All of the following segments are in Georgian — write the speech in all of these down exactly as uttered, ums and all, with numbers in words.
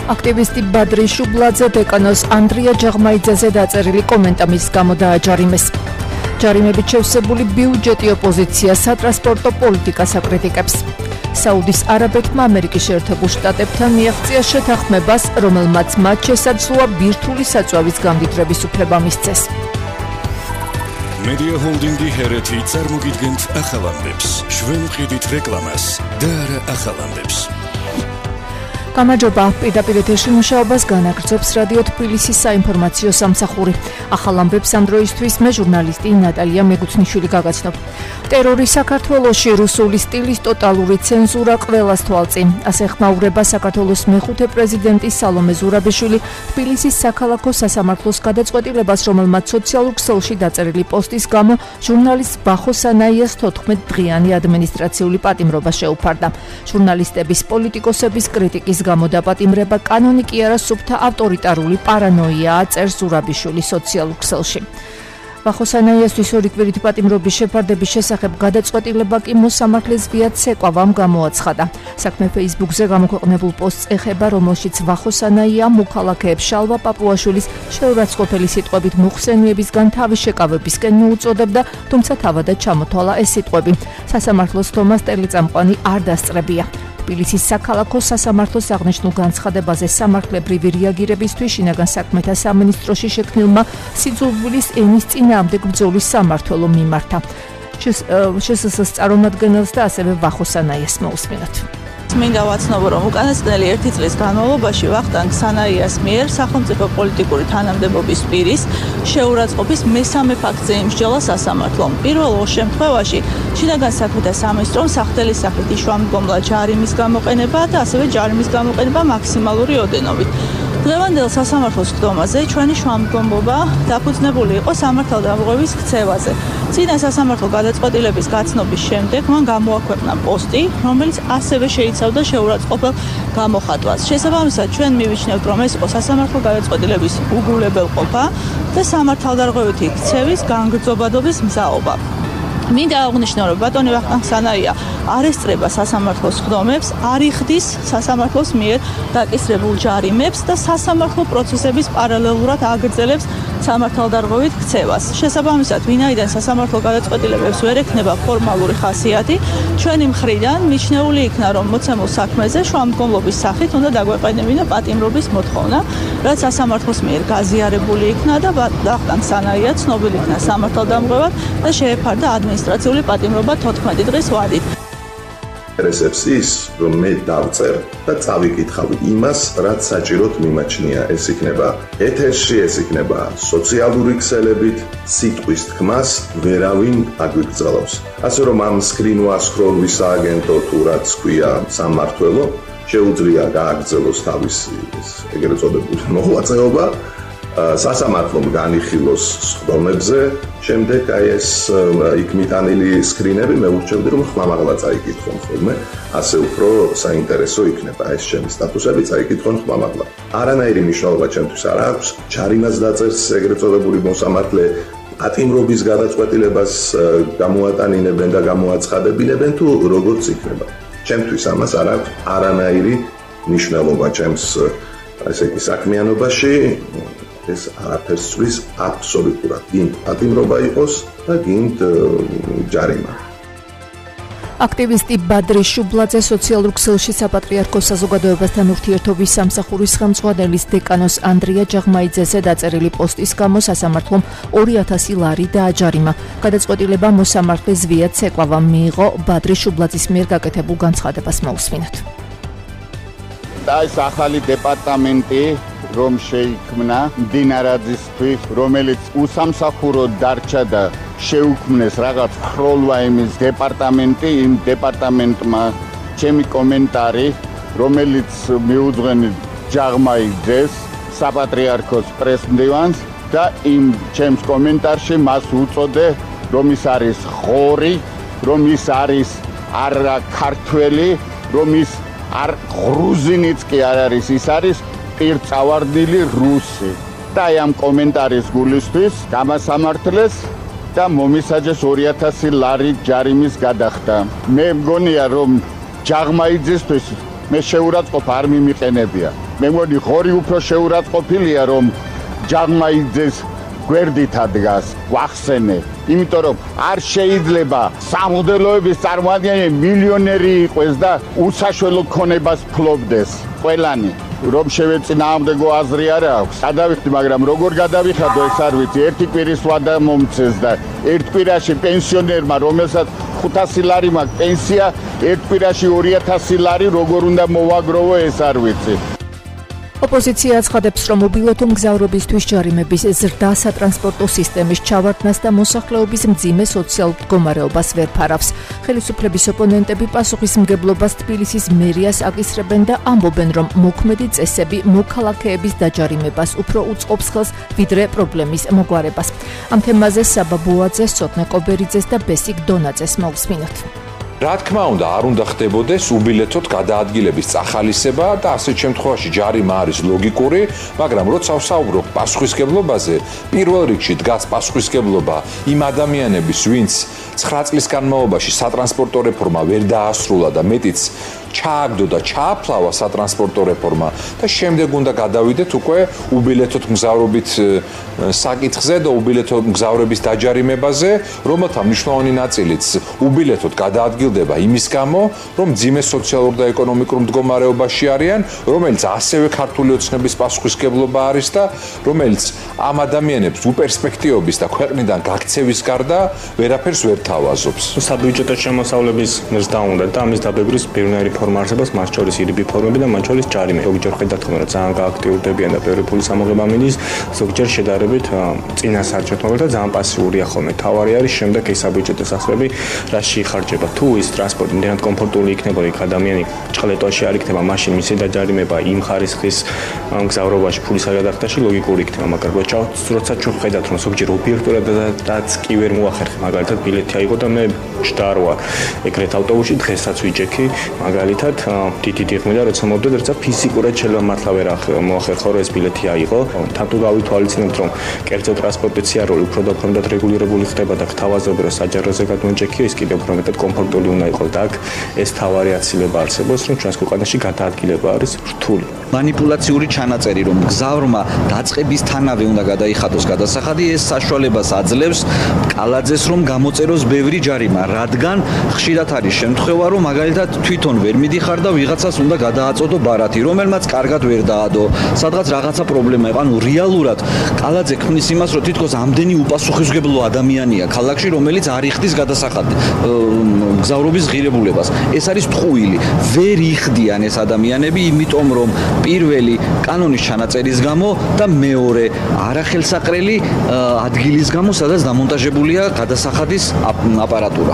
აქტივისტი ბადრი შუბლაძე დეკანოს ანდრია ჯაღმაიძეზე დაწერილი კომენტამის გამო დააჯარიმეს. ჯარიმებით შევსებული ბიუჯეტი ოპოზიცია სატრანსპორტო პოლიტიკას აკრიტიკებს. საუდის არაბეთმა ამერიკის შეერთებულ შტატებთან მიაღწია შეთანხმებას, რომელმაც მათ შესაძლოა ბირთვული საწვავის გამდიდრების უფლება მისცეს. Media Holdingi ჰერეთი წარმოგიდგენთ ახალ ამბებს. ჩვენ ვყიდით რეკლამას და არა ახალ ამბებს. გამარჯობა, პირდაპირ ეთერში მუშაობას განაგრძობს რადიო თბილისის საინფორმაციო სამსახური. ახალ ამბებს ამ დროისთვის მე ჟურნალისტი ნატალია მეგუცნიშვილი გაგაცნობ. ტერორი საქართველოში, რუსული სტილის ტოტალური ცენზურა ყველას თვალწინ. ასე ხმაურება საქართველოს მეხუთე პრეზიდენტი სალომე ზურაბიშვილი თბილისის საქალაქო სასამართლოს გადაწყვეტილებას, რომელმაც სოციალურ ქსელში დაწერილი პოსტის გამო ჟურნალისტ ბახო სანაიას თოთხმეტ დღიანი ადმინისტრაციული პატიმრობა შეუფარდა. ჟურნალისტების, პოლიტიკოსების კრიტიკის გამო დაპატიმრება კანონი კი არა, სუფთა ავტორიტარული პარანოიაა, წერს ზურაბიშვილი სოციალურ ქსელში. ბახო სანაიასთვის ორი კვირით პატიმრობის შეფარდების შესახებ გადაწყვეტილება კი მოსამართლეს ვია ცეკვავამ გამოაცხადა. საქმე Facebook-ზე გამოქვეყნებულ პოსტს ეხება, რომელშიც ბახო სანაია მოქალაქეებს შალვა პაპუაშვილის შეურაცხყოფელი სიტყვებით მოხსენიებისგან თავის შეკავებისკენ მოუწოდებდა, თუმცა თავადაც ჩამოთვალა ეს სიტყვები. სასამართლოს თომას ტელეწამყვანი არ დასწრებია. თბილისის საქალაქო სასამართლოს აღნიშნულ განცხადებაზე სამართლებრივი რეაგირებისთვის შინაგან საქმეთა სამინისტროში შექმნილმა სიძულვილის ენის წინააღმდეგ ბრძოლის სამმართველო მიმართა. შესსს წარმომადგენელს და ასევე ბახო სანაიას მოусმინოთ. მინდა ვაცნობო, რომ უკანასკნელი ერთი წლის განმავლობაში ვახტანგ სანაიას მიერ სახელმწიფო პოლიტიკური თანამდებობის პირის შეურაცხყოფის მესამე ფაქტზე იმსჯელა სასამართლომ. პირველ შემთხვევაში შინაგან საქმეთა სამინისტრომ სახდელის სახით იშვა-მდგომლა ჯარიმის გამოყენება და ასევე ჯარიმის გამოყენება მაქსიმალური ოდენობით. დღევანდელ სასამართლოს ხდომაზე ჩვენი შუამდგომლობა დაფუძნებული იყო სამართალდამღების ქცევაზე. წინა სასამართლო გადაწყვეტილების გაცნობის შემდეგ მან გამოაქვეყნა პოსტი, რომელიც ასევე შეიცავდა შეურაცხყოფელ გამოხატვას. შესაბამისად, ჩვენ მივიჩნევთ, რომ ეს იყო სასამართლო გადაწყვეტილების უგულებელყოფა და სამართალდამღებითი ქცევის განგრძობადობის მზაობა. მინდა აღვნიშნო, რომ ბატონი ვახტანგ სანაია არ ესწრება სასამართლოს ხდომებს, არ იხდის სასამართლოს მიერ დაკისრებულ ჯარიმებს და სასამართლო პროცესების პარალელურად აგრძელებს სამართალდამღებით ქცევას. შესაბამისად, ვინაიდან სასამართლო გადაწყვეტილებებს ვერ ექნება ფორმალური ხასიათი, ჩვენი მხრიდან მიჩნეული იქნა, რომ მოცემულ საქმეზე შუამდგომლობის სახით უნდა დაგვეყენებინა პატიმრობის მოთხოვნა, რაც სასამართლოს მიერ გაზიარებული იქნა და ვახტანგ სანაია ცნობილი იქნა სამართალდამღებად და შეეფარდა ადმინისტრაციული პატიმრობა თოთხმეტი დღის ვადით. ინტერესებს ის, რომ მე დავწერ და წავიკითხავ იმას, რაც საჭიროდ მიმაჩნია. ეს იქნება ეთერში, ეს იქნება სოციალური ქსელებით, სიტყვის თქმას ვერავინ აგვიგრძელავს. ასე რომ ამ სკრინვასკროლვის სააგენტო თუ რაც ქვია სამმართველო შეუძლია გააგრძელოს თავისი ეგრეთ წოდებული მოღვაწეობა, სასამართლომ განიხილოს სხდომებზე, შემდეგ აი ეს იქ მიტანილი სკრინები მე ვურჩევდი, რომ ხმამაღლა წაიკითხონ ხოლმე, ასე უფრო საინტერესო იქნება ეს ჩემი სტატუსები წაიკითხონ ხმამაღლა. არანაირი მნიშვნელობა ჩემთვის არ აქვს, ჯარიმას დაწერს ეგრეთ წოდებული მოსამართლე, პატიმრობის გადაწყვეტილებას გამოატანინებენ და გამოაცხადებინებენ თუ როგორც იქნება. ჩემთვის ამას არ აქვს არანაირი მნიშვნელობა ჩემს ესე იგი საქმიანობაში. ეს არაფერს ცვლის აბსოლუტურად. გინდ პატიმრობა იყოს და გინდ ჯარიმა. აქტივისტი ბადრი შუბლაძე სოციალურ ქსელში საპატრიარქოს საზოგადოებასთან ურთიერთობის სამსახურის ხელმძღვანელის დეკანოს ანდრია ჯაღმაიძეზე დაწერილი პოსტის გამო სასამართლომ ორი ათასი ლარი დააჯარიმა. გადაწყვეტილება მოსამართლეს ვია ცეკვავამ მიიღო. ბადრი შუბლაძის მიერ გაკეთებულ განცხადებას მოусმინოთ. და ეს ახალი დეპარტამენტი რომ შეიქმნა მდინარაძისთვის, რომელიც უსამსახუროდ დარჩა და შეუქმნეს რაღაც ხროლვაიმის დეპარტამენტი, იმ დეპარტამენტმა ჩემი კომენტარი, რომელიც მიუძღვენი ჯაღმაიძეს, საპატრიარქოს პრესმდივანს და იმ ჩემს კომენტარში მას უწოდე, რომ ის არის ღორი, რომ ის არის არა ქართველი, რომ ის არ გრუზინიც კი არ არის, ის არის პირწავარდილი რუსი. და ამ კომენტარის გულისთვის გამასამართლეს და მომისაჯეს ორი ათასი ლარი ჯარიმის გადახდა. მე მგონია, რომ ჯაღმაიძესთვის მე შეურაცხყოფა არ მიმიყენებია. მე მგონი ხორი უფრო შეურაცხყოფილია რომ ჯაღმაიძეს გვერდით ადგას ვახსენე იმიტომ რომ არ შეიძლება სამოდელოების წარმოადგენელი მილიონერი იყოს და უსაშველო ქონებას ფლობდეს ყველანი რომ შევეწინააღმდეგო აზრი არ აქვს გადავიხდი მაგრამ როგორ გადავიხადო ეს არ ვიცი ერთი კვირის ვადა მომწეს და ერთ კვირაში პენსიონერმა რომელსაც ხუთასი ლარი მაქვს პენსია ერთ კვირაში ორი ათასი ლარი როგორ უნდა მოვაგროვო ეს არ ვიცი ოპოზიცია აცხადებს, რომ მობილოთო მგზავრობისთვის ჯარიმების ზრდა სატრანსპორტო სისტემის ჩავარდნას და მოსახლეობის მძიმე სოციალურ მდგომარეობას ვერ ფარავს. ხელისუფლების ოპონენტები პასუხისმგებლობას თბილისის მერიას აკისრებენ და ამბობენ, რომ მოქმედი წესები მოქალაქეების დაჯარიმებას უფრო უწყობს ხელს, ვიდრე პრობლემის მოგვარებას. ამ თემაზე საბა ბუაძეს, ცოტნე კობერიძეს და ბესიკ დონაძეს მოვსმინოთ. რა თქმა უნდა, არ უნდა ხდებოდეს უბილეთოდ გადაადგილების წახალისება და ასეთ შემთხვევაში ჯარიმა არის ლოგიკური, მაგრამ როცა ვსაუბრობ პასუხისმგებლობაზე, პირველ რიგში დგას პასუხისმგებლობა იმ ადამიანების, ვინც ცხრა წლის განმავლობაში სატრანსპორტო რეფორმა ვერ დაასრულა და მეტიც ჩააგდო და ჩააფლავა სატრანსპორტო რეფორმა და შემდეგ უნდა გადავიდეთ უკვე უბილეთოდ მგზავრობით საკითხზე და უბილეთოდ მგზავრების დაჯარიმებაზე, რომელთა მნიშვნელოვანი ნაწილიც უბილეთოდ გადაადგილდება იმის გამო, რომ მძიმე სოციალურ და ეკონომიკურ მდგომარეობაში არიან, რომელიც ასევე ქართული ოცნების პასუხისმგებლობა არის და რომელიც ამ ადამიანებს უპერსპექტივობის და ქვეყნიდან გაქცევის გარდა ვერაფერს ვერ თავაზობს. საბიუჯეტო შემოსავლების მზრდა უნდა და ამის დაბებრის ბევრი ფორმა არსებობს, მას შორის ირიბი ფორმები და მათ შორის ჯარიმე. ზოგჯერ ხედავთ, რომ ძალიან გააქტიურდებიან და ბევრი ფულის ამოღება მიდის, ზოგჯერ შედარებით წინა საჭიროებად და ძალიან პასიურია ხოლმე. თავარი არის შემდეგ ეს საბიუჯეტო სახსრები რაში იხარჯება. თუ ის ტრანსპორტი იმდენად კომფორტული იქნება, იქ ადამიანი ჭყლეტოში არ იქნება, მაშინ მისი დაჯარიმება იმ ხარისხის მგზავრობაში ფულის გადახდაში ლოგიკური იქნება, მაგრამ როცა ჩვენ ხედავთ, რომ ზოგჯერ ობიექტურადაც კი ვერ მოახერხე, მაგალითად ბილეთი აიღო და მე შდარვა ეგრეთ ავტობუსში დღესაც ვიჯექი, მაგალითად დიდი დიღმიდა როცა მოვდეთ, როცა ფიზიკურად შეიძლება მართლა ვერ მოახერხო, რომ ეს ბილეთი აიღო. თამთუ გავითვალისწინებთ, რომ კერძო ტრანსპორტის სიარული უფრო და უფრო მეტად რეგულირებული ხდება და გთავაზობ, რომ საჯაროზე გადმოჯექიო, ის კიდევ უფრო მეტად კომფორტული უნდა იყოს და აქ ეს თავარი აცილება არსებობს, რომ ჩვენს ქვეყანაში გადაადგილება არის რთული. მანიპულაციური ჩანაწერი, რომ გზავრმა დაწყებისთანავე უნდა გადაიხადოს გადასახადი, ეს საშუალებას აძლევს კალაძეს, რომ გამოწეროს ბევრი ჯარიმა, რადგან ხშირად არის შემთხვევა, რომ მაგალითად თვითონ ვერ მიდიხარ და ვიღაცას უნდა გადააწოდო ბარათი, რომელმაც კარგად ვერ დაადო, სადღაც რაღაცა პრობლემა იყო. ანუ რეალურად კალაძე ქმნის იმას, რომ თითქოს ამდენი უპასუხისმგებლო ადამიანია ქალაქში, რომელიც არ იხდის გადასახადი გზავრობის ღირებულებას. ეს არის ტყუილი. ვერ იხდიან ეს ადამიანები, იმიტომ რომ პირველი კანონის ჩანაწერის გამო და მეორე არახელსაყრელი ადგილის გამო, სადაც დამონტაჟებულია გადასახადის აპარატურა.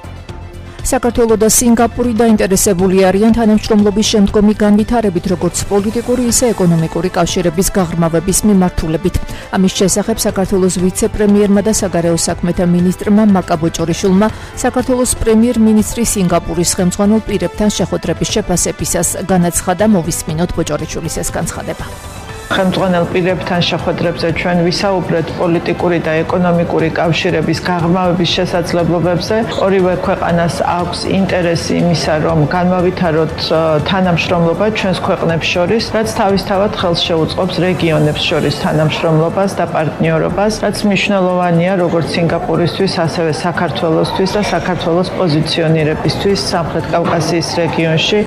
საქართველო და სინგაპური დაინტერესებული არიან თანამშრომლობის შემდგომი განვითარებით, როგორც პოლიტიკური, ისე ეკონომიკური კავშირების გაღრმავების მიმართულებით. ამის შესახებ საქართველოს ვიცე-პრემიერმა და საგარეო საქმეთა მინისტრმა მაკა ბოჭორიშვილმა საქართველოს პრემიერ-მინისტრი სინგაპურის ხელმძღვანელ პირებთან შეხვედრების შეფასებისას განაცხადა. მოვისმინოთ ბოჭორიშვილის ეს განცხადება. ხელმძღვანელ პირებთან შეხვედრებზე ჩვენ ვისაუბრეთ პოლიტიკური და ეკონომიკური კავშირების გაღრმავების შესაძლებლობებზე. ორივე ქვეყანას აქვს ინტერესი იმისა, რომ განმავითაროთ თანამშრომლობა ჩვენს ქვეყნებს შორის, რაც თავისთავად ხელს შეუწყობს რეგიონებს შორის თანამშრომლობას და პარტნიორობას, რაც მნიშვნელოვანია როგორც სინგაპურისთვის, ასევე საქართველოსთვის და საქართველოს პოზიციონირებისთვის სამხრეთ კავკასიის რეგიონში.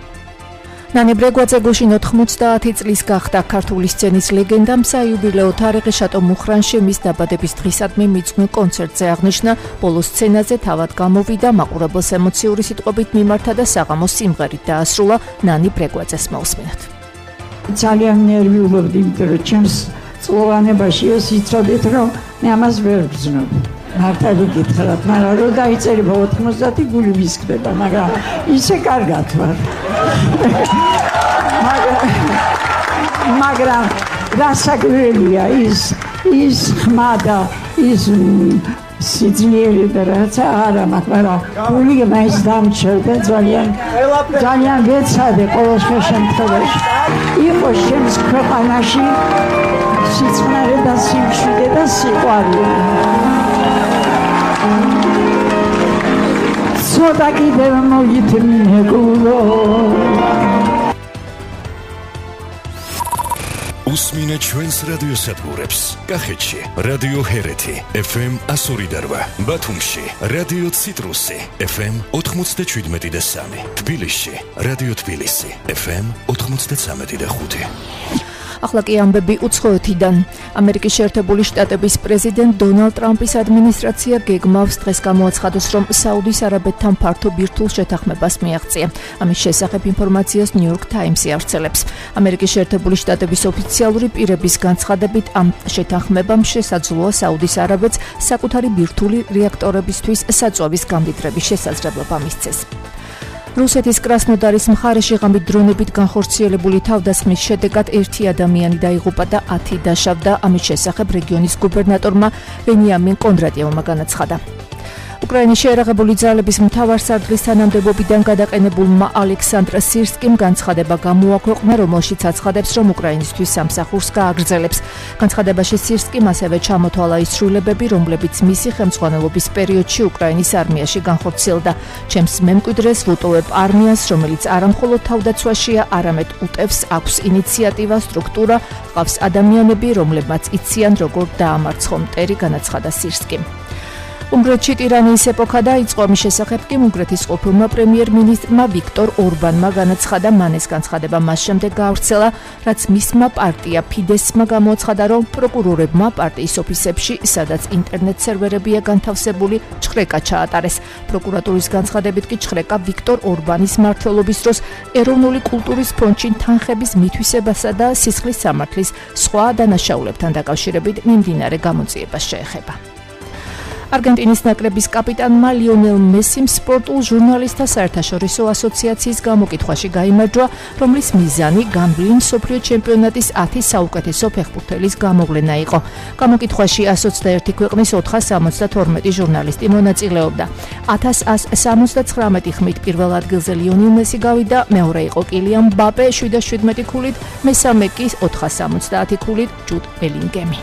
ნანი ბრეგვაძე გუშინ ოთხმოცდაათი წლის გახდა ქართული სცენის ლეგენდამ საიუბილეო თარიღი შატო მუხრანში მის დაბადების დღისადმი მიძღვნილ კონცერტზე აღნიშნა. ბოლო სცენაზე თავად გამოვიდა, მაყურებელს ემოციური სიტყვებით მიმართა და საღამოს სიმღერით დაასრულა. ნანი ბრეგვაძეს მოვსმინოთ. ძალიან ნერვიულობდი, იმიტომ რომ ჩემს წლოვანებაში ეს იცოდით, რომ მე ამას ვერ ვგზნობ. მართალი გითხრათ, მაგრამ რო დაიწერება ოთხმოცდაათი გული მისკდება, მაგრამ ისე კარგად ვარ. მაგრამ რასაკვირველია ის ის ხმა და ის სიძლიერე და რაც არა, მაგრამ გული მაინც დამჩერდა ძალიან ძალიან ვეცადე ყოველ შემთხვევაში. იყო ჩემს ქვეყანაში სიწყნარე და სიმშვიდე და სიყვარული. ცოტა კიდევ მოგითმინე გულო. უსმინე ჩვენს რადიოსადგურებს. კახეთში რადიო ჰერეთი ეფ ემ one oh eight, ბათუმში რადიო ციტრუსი ეფ ემ ninety-seven და three, თბილისში რადიო თბილისი ეფ ემ ninety-three და five. ახლა კი ამბები უცხოეთიდან. ამერიკის შეერთებული შტატების პრეზიდენტ დონალდ ტრამპის ადმინისტრაცია გეგმავს დღეს გამოაცხადოს, რომ საუდის არაბეთთან ფართო ბირთვულ შეთანხმებას მიაღწია. ამის შესახებ ინფორმაციას New York Times იავრცელებს. ამერიკის შეერთებული შტატების ოფიციალური პირების განცხადებით, ამ შეთანხმებამ შესაძლოა საუდის არაბეთს საკუთარი ბირთვული რეაქტორებისთვის საწვავის გამდიდრების შესაძლებლობა მისცეს. რუსეთის კრასნოდარის მხარეში ღამით დრონებით განხორციელებული თავდასხმის შედეგად ერთი ადამიანი დაიღუპა და ათი დაშავდა. ამის შესახებ რეგიონის გუბერნატორმა ვენიამინ კონდრატიევმა განაცხადა. უკრაინის შეერაღებული ძალების მთავარსარდლის თანამდებობიდან გადაყენებულმა ალექსანდრ სირსკიმ განცხადება გამოაქვეყნა, რომელშიც აცხადებს, რომ უკრაინისთვის სამსახურს გააგრძელებს. განცხადებაში სირსკიმ ასევე ჩამოთვალა ის ცვლილებები, რომლებიც მისი ხელმძღვანელობის პერიოდში უკრაინის არმიაში განხორციელდა. ჩემს მემკვიდრეს ვუტოვებ არმიას, რომელიც არამხოლოდ თავდაცვაშია, არამედ უტევს, აქვს ინიციატივა, სტრუქტურა, ჰყავს ადამიანები, რომლებმაც იციან, როგორ დაამარცხონ მტერი, განაცხადა სირსკიმ. უნგრეთში ტირანიის ეპოქა დაიწყო. ამის შესახებ კი უნგრეთის ყოფილმა პრემიერ-მინისტრმა ვიქტორ ორბანმა განაცხადა. მან ეს განცხადება მას შემდეგ გაავრცელა, რაც მისმა პარტია ფიდესმა გამოაცხადა, რომ პროკურორებმა პარტიის ოფისებში, სადაც ინტერნეტ სერვერებია განთავსებული, ჩხრეკა ჩაატარეს. პროკურატურის განცხადებით კი ჩხრეკა ვიქტორ ორბანის მმართველობის დროს ეროვნული კულტურის ფონდში თანხების მითვისებასა და სისხლის სამართლის სხვა დანაშაულებთან დაკავშირებით მიმდინარე გამოძიებას შეეხება. არგენტინის ნაკრების კაპიტანმა ლიონელ მესიმ სპორტულ ჟურნალისტთა საერთაშორისო ასოციაციის გამოკითხვაში გაიმარჯვა, რომლის მიზანი გამბლინ მსოფლიო ჩემპიონატის ათი საუკეთესო ფეხბურთელის გამოვლენა იყო. გამოკითხვაში one hundred twenty-one ქვეყნის four hundred seventy-two ჟურნალისტი მონაწილეობდა. one thousand one hundred seventy-nine ხმით პირველ ადგილზე ლიონელ მესი გავიდა, მეორე იყო კილიან მბაპე seven hundred seventy-seven ქულით, მესამე კი four hundred seventy ქულით ჯუდ ბელინგემი.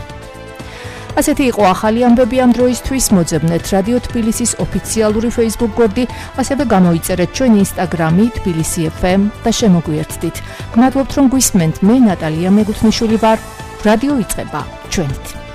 ასეთი იყო ახალი ამბები ამ დროისთვის. მოძებნეთ რადიო თბილისის ოფიციალური Facebook გვერდი, ასევე გამოიწერეთ ჩვენი Instagram-ი თბილისი ეფ ემ და შემოგვიერთდით. გმადლობთ, რომ გვისმენთ. მე ნატალია მეგუთნიშვილი ვარ. რადიო იწყება ჩვენით.